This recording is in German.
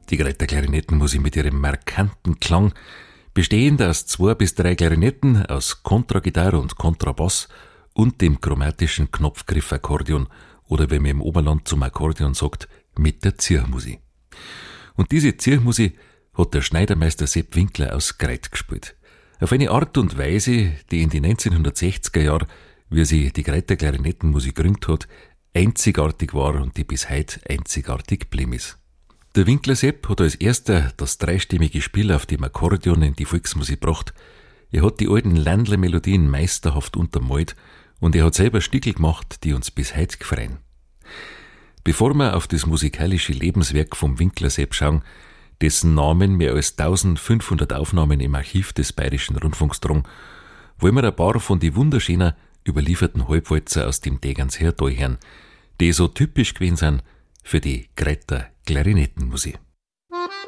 Die Greiter Klarinettenmusik mit ihrem markanten Klang, bestehend aus 2 bis 3 Klarinetten, aus Kontragitarre und Kontrabass und dem chromatischen Knopfgriff-Akkordeon oder, wenn man im Oberland zum Akkordeon sagt, mit der Zierchmusik. Und diese Zierchmusik hat der Schneidermeister Sepp Winkler aus Greit gespielt. Auf eine Art und Weise, die in die 1960er Jahren, wie sie die Greiter Klarinettenmusik gegründet hat, einzigartig war und die bis heute einzigartig geblieben ist. Der Winkler Sepp hat als erster das dreistimmige Spiel auf dem Akkordeon in die Volksmusik gebracht. Er hat die alten Ländler-Melodien meisterhaft untermalt und er hat selber Stickel gemacht, die uns bis heute gefreien. Bevor wir auf das musikalische Lebenswerk vom Winkler Sepp schauen, dessen Namen mehr als 1500 Aufnahmen im Archiv des Bayerischen Rundfunks tragen, wollen wir ein paar von die wunderschönen überlieferten Halbwalzer aus dem Tegernsher Tal hören, die so typisch gewesen sind für die Greiter Klarinettenmusik.